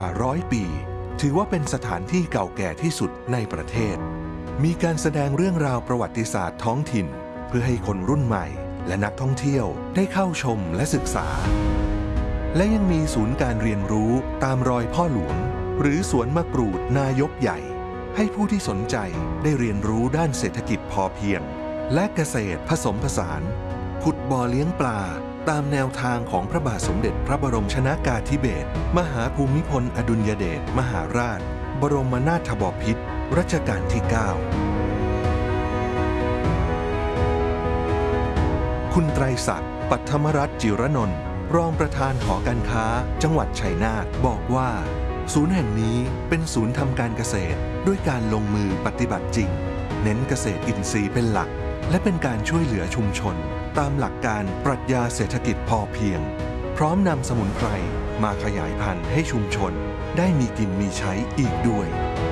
100 ปีถือว่าเป็นสถานที่เก่าแก่ที่สุดในประเทศมีการแสดงเรื่องราวประวัติศาสตร์ท้องถิ่นเพื่อให้คนรุ่นใหม่และนักท่องเที่ยวได้เข้าชมและศึกษาและยังมีศูนย์การเรียนรู้ตามรอยพ่อหลวงหรือสวนมะกรูดนายกใหญ่ให้ผู้ที่สนใจได้เรียนรู้ด้านเศรษฐกิจพอเพียงและเกษตรผสมผสานขุดบ่อเลี้ยงปลาตามแนวทางของพระบาทสมเด็จพระบรมชนกาธิเบศรมหาภูมิพลอดุลยเดชมหาราชบรมนาถบพิตรรัชกาลที่ 9 คุณไตรศักดิ์ปัทมรัตน์จิรนนท์รองประธานหอการค้าจังหวัดชัยนาทบอกว่าศูนย์แห่งนี้เป็นศูนย์ทำการเกษตรด้วยการลงมือปฏิบัติจริงเน้นเกษตรอินทรีย์เป็นหลักและเป็นการช่วยเหลือชุมชนตามหลักการปรัชญาเศรษฐกิจพอเพียงพร้อมนำสมุนไพรมาขยายพันธุ์ให้ชุมชนได้มีกินมีใช้อีกด้วย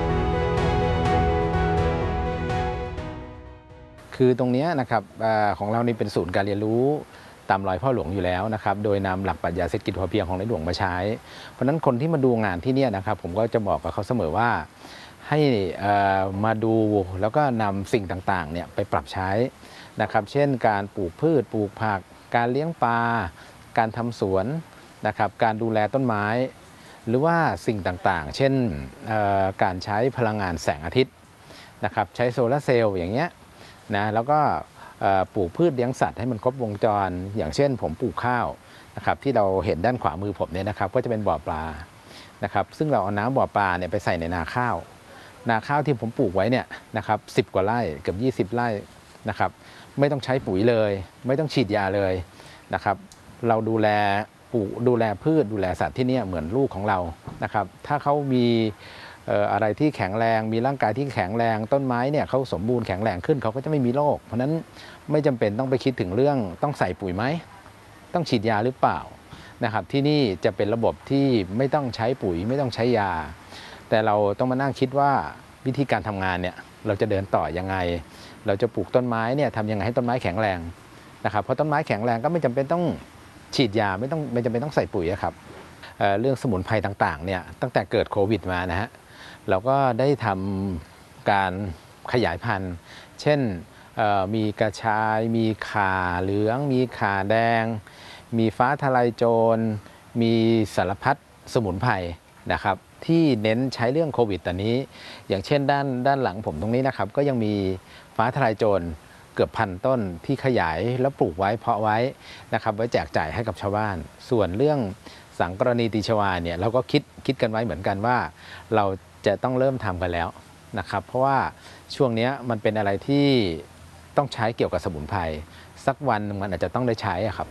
คือตรงนี้นะครับของเรานี่เป็นศูนย์การเรียนรู้ตามรอยพ่อหลวงอยู่แล้วนะครับโดยนำหลักปรัชญาเศรษฐกิจพอเพียงของในหลวงมาใช้เพราะฉะนั้นคนที่มาดูงานที่นี่นะครับผมก็จะบอกกับเขาเสมอว่าให้มาดูแล้วก็นำสิ่งต่างๆเนี่ยไปปรับใช้นะครับเช่นการปลูกพืชปลูกผักการเลี้ยงปลาการทำสวนนะครับการดูแลต้นไม้หรือว่าสิ่งต่างๆเช่นการใช้พลังงานแสงอาทิตย์นะครับใช้โซลาร์เซลล์อย่างเงี้ยนะแล้วก็ปลูกพืชเลี้ยงสัตว์ให้มันครบวงจรอย่างเช่นผมปลูกข้าวนะครับที่เราเห็นด้านขวามือผมเนี่ยนะครับก็จะเป็นบ่อปลานะครับซึ่งเราเอาน้ำบ่อปลาเนี่ยไปใส่ในนาข้าวที่ผมปลูกไว้เนี่ยนะครับ10 กว่าไร่เกือบ20 ไร่นะครับไม่ต้องใช้ปุ๋ยเลยไม่ต้องฉีดยาเลยนะครับเราดูแลพืชดูแลสัตว์ที่นี่เหมือนลูกของเรานะครับถ้าเขามีอะไรที่แข็งแรงมีร่างกายที่แข็งแรงต้นไม้เนี่ยเขาสมบูรณ์แข็งแรงขึ้นเขาก็จะไม่มีโรคเพราะนั้นไม่จำเป็นต้องไปคิดถึงเรื่องต้องใส่ปุ๋ยไหมต้องฉีดยาหรือเปล่านะครับที่นี่จะเป็นระบบที่ไม่ต้องใช้ปุ๋ยไม่ต้องใช้ยาแต่เราต้องมานั่งคิดว่าวิธีการทำงานเนี่ยเราจะเดินต่อยังไงเราจะปลูกต้นไม้เนี่ยทำยังไงให้ต้นไม้แข็งแรงนะครับเพราะต้นไม้แข็งแรงก็ไม่จำเป็นต้องฉีดยาไม่จำเป็นต้องใส่ปุ๋ยครับเรื่องสมุนไพรต่างๆเนี่ยตั้งแต่เกิดโควิดมานะฮะเราก็ได้ทำการขยายพันธุ์เช่นมีกระชายมีข่าเหลืองมีข่าแดงมีฟ้าทะลายโจรมีสารพัดสมุนไพรนะครับที่เน้นใช้เรื่องโควิดตอนนี้อย่างเช่นด้านหลังผมตรงนี้นะครับก็ยังมีฟ้าทะลายโจรเกือบ1,000 ต้นที่ขยายแล้วปลูกไว้เพาะไว้นะครับไว้แจกจ่ายให้กับชาวบ้านส่วนเรื่องสังกรณีติชวาเนี่ยเราก็คิดกันไว้เหมือนกันว่าเราจะต้องเริ่มทำกันแล้วนะครับเพราะว่าช่วงนี้มันเป็นอะไรที่ต้องใช้เกี่ยวกับสมุนไพรสักวันมันอาจจะต้องได้ใช้ครับ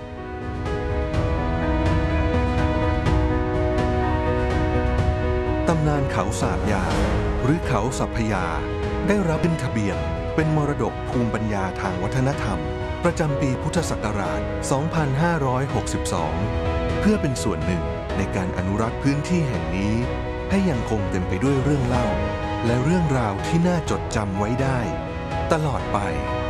ตำนานเขาสาบยาหรือเขาสัพพยาได้รับขึ้นทะเบียนเป็นมรดกภูมิปัญญาทางวัฒนธรรมประจำปีพุทธศักราช 2562 เพื่อเป็นส่วนหนึ่งในการอนุรักษ์พื้นที่แห่งนี้ให้ยังคงเต็มไปด้วยเรื่องเล่าและเรื่องราวที่น่าจดจำไว้ได้ตลอดไป